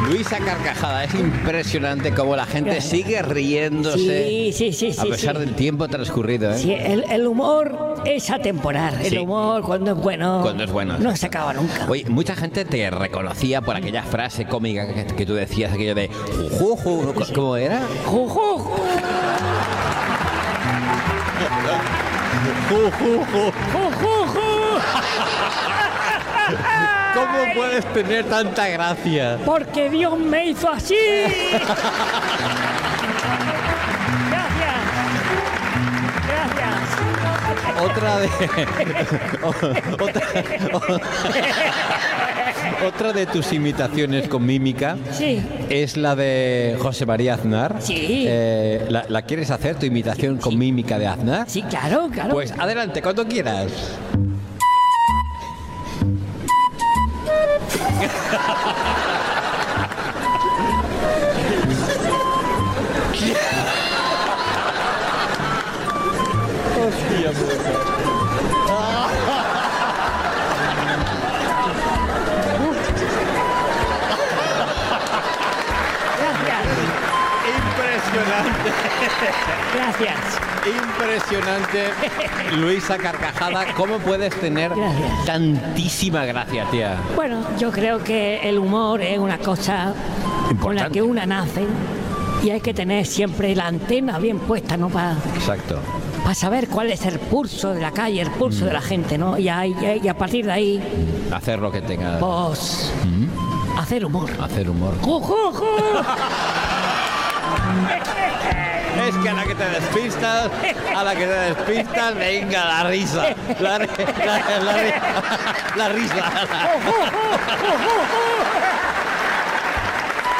Luisa Carcajada, es impresionante cómo la gente sigue riéndose Sí, a pesar del tiempo transcurrido, ¿eh? Sí, el humor es atemporal. El Sí. humor, cuando es bueno, no se acaba nunca. Oye, mucha gente te reconocía por aquella frase cómica que tú decías, aquello de jujuju, ¿cómo era? Jujuju. Jujuju. Jujuju. ¿Cómo puedes tener tanta gracia? Porque Dios me hizo así. Gracias. Otra de tus imitaciones con mímica Sí. es la de José María Aznar. Sí. ¿La quieres hacer, tu imitación con mímica de Aznar? Sí, claro. Pues adelante, cuando quieras. Hostia puta. Impresionante. Gracias. Impresionante. Luisa Carcajada, ¿cómo puedes tener tantísima gracia, tía? Bueno, yo creo que el humor es una cosa con la que una nace y hay que tener siempre la antena bien puesta, ¿no? Para Exacto. saber cuál es el pulso de la calle, el pulso de la gente, ¿no? Y a partir de ahí, Hacer lo que tenga. pues, hacer humor. Hacer humor. ¡Ju, ju, ju! Es que a la que te despistas, venga, la risa. La risa. ¡Ju, ju, ju! ¡Ju, ju, ju!